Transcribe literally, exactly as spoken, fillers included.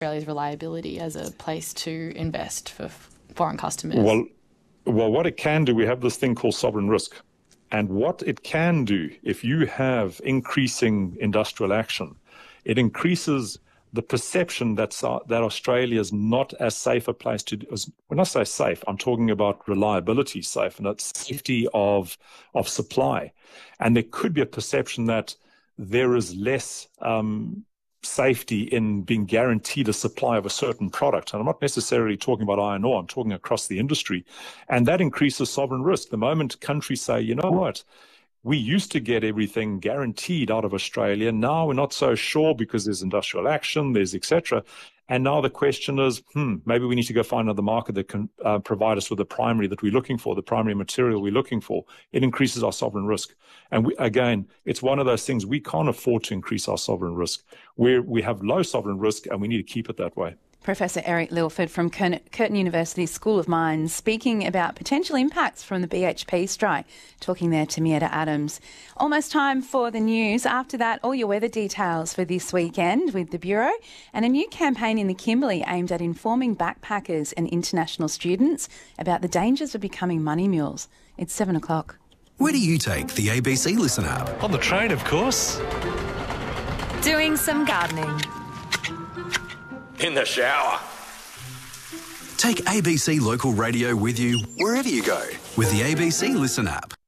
Australia's reliability as a place to invest for f- foreign customers? Well, well, what it can do, we have this thing called sovereign risk. And what it can do, if you have increasing industrial action, it increases the perception that, that Australia is not as safe a place to, as, when I say safe, I'm talking about reliability safe and that's safety of, of supply. And there could be a perception that there is less um, safety in being guaranteed a supply of a certain product. And I'm not necessarily talking about iron ore, I'm talking across the industry. And that increases sovereign risk. The moment countries say, you know what, we used to get everything guaranteed out of Australia. Now we're not so sure because there's industrial action, there's et cetera. And now the question is, hmm, maybe we need to go find another market that can uh, provide us with the primary that we're looking for, the primary material we're looking for. It increases our sovereign risk. And we, again, it's one of those things we can't afford to increase our sovereign risk. We're, we have low sovereign risk and we need to keep it that way. Professor Eric Lilford from Curtin University School of Mines speaking about potential impacts from the B H P strike. Talking there to Mietta Adams. Almost time for the news. After that, all your weather details for this weekend with the Bureau and a new campaign in the Kimberley aimed at informing backpackers and international students about the dangers of becoming money mules. It's seven o'clock. Where do you take the A B C Listen app? On the train, of course. Doing some gardening. In the shower. Take A B C Local Radio with you wherever you go with the A B C Listen app.